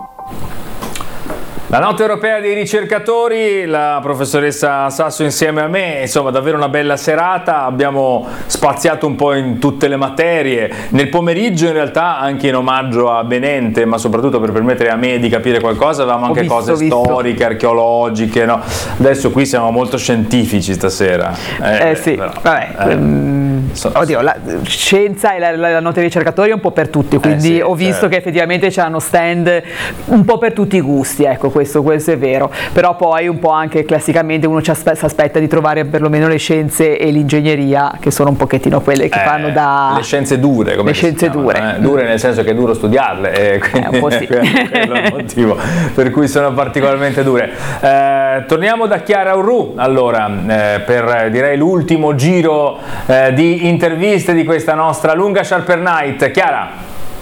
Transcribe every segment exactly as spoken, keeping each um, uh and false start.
La notte europea dei ricercatori, la professoressa Sasso insieme a me, insomma davvero una bella serata, abbiamo spaziato un po' in tutte le materie, nel pomeriggio in realtà anche in omaggio a Benente, ma soprattutto per permettere a me di capire qualcosa avevamo anche visto, cose visto. storiche, archeologiche, no? Adesso qui siamo molto scientifici stasera. Eh, eh sì, però, vabbè, eh, um, so, oddio, la scienza e la, la, la notte dei ricercatori è un po' per tutti, quindi eh sì, ho visto certo. che effettivamente c'erano stand un po' per tutti i gusti, ecco. Questo, questo è vero, però poi un po' anche classicamente uno ci aspe- si aspetta di trovare perlomeno le scienze e l'ingegneria, che sono un pochettino quelle che eh, fanno da... le scienze dure, come le scienze chiamano, dure. Eh? Dure nel senso che è duro studiarle, e quindi eh, un po' sì. quello è il motivo per cui sono particolarmente dure. Eh, torniamo da Chiara Urru, allora, eh, per direi l'ultimo giro eh, di interviste di questa nostra lunga Sharper Night. Chiara.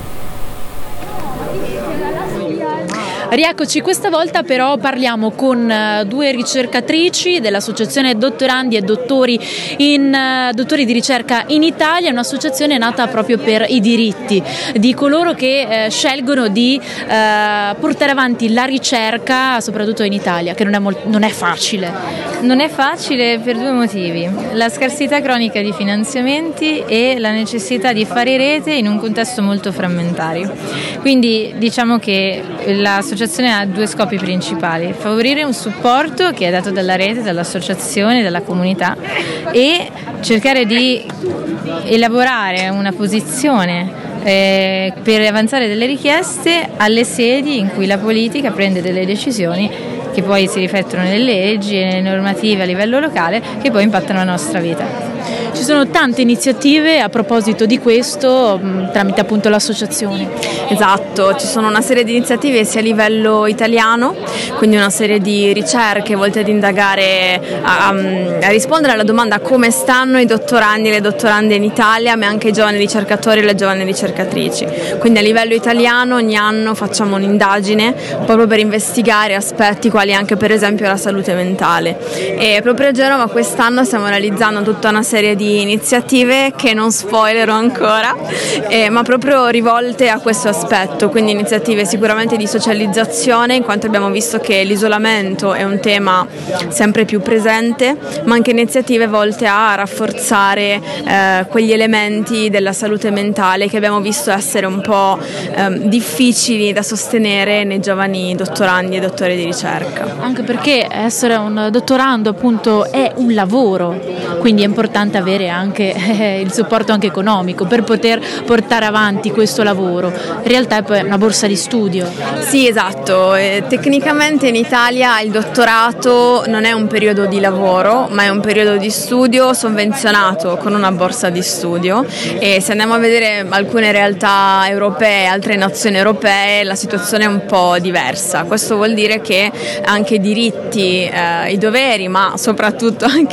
Rieccoci, questa volta però parliamo con uh, due ricercatrici dell'associazione Dottorandi e Dottori, in, uh, dottori di ricerca in Italia, un'associazione nata proprio per i diritti di coloro che uh, scelgono di uh, portare avanti la ricerca, soprattutto in Italia, che non è, molt- non è facile. Non è facile per due motivi: la scarsità cronica di finanziamenti e la necessità di fare rete in un contesto molto frammentario. Quindi diciamo che l'associazione ha due scopi principali: favorire un supporto che è dato dalla rete, dall'associazione, dalla comunità, e cercare di elaborare una posizione eh, per avanzare delle richieste alle sedi in cui la politica prende delle decisioni che poi si riflettono nelle leggi e nelle normative a livello locale, che poi impattano la nostra vita. Ci sono tante iniziative a proposito di questo mh, tramite appunto l'associazione. Esatto, ci sono una serie di iniziative sia a livello italiano, quindi una serie di ricerche volte ad indagare, a, a rispondere alla domanda come stanno i dottorandi e le dottorande in Italia, ma anche i giovani ricercatori e le giovani ricercatrici. Quindi a livello italiano ogni anno facciamo un'indagine proprio per investigare aspetti quali anche per esempio la salute mentale. E proprio a Genova quest'anno stiamo realizzando tutta una serie di iniziative che non spoilerò ancora, eh, ma proprio rivolte a questo aspetto, quindi iniziative sicuramente di socializzazione, in quanto abbiamo visto che l'isolamento è un tema sempre più presente, ma anche iniziative volte a rafforzare eh, quegli elementi della salute mentale che abbiamo visto essere un po' eh, difficili da sostenere nei giovani dottorandi e dottori di ricerca. Anche perché essere un dottorando appunto è un lavoro, quindi è importante avere anche eh, il supporto anche economico per poter portare avanti questo lavoro. In realtà è poi una borsa di studio. Sì, esatto. Eh, tecnicamente in Italia il dottorato non è un periodo di lavoro, ma è un periodo di studio sovvenzionato con una borsa di studio, e se andiamo a vedere alcune realtà europee, altre nazioni europee, la situazione è un po' diversa. Questo vuol dire che anche i diritti, eh, i doveri, ma soprattutto anche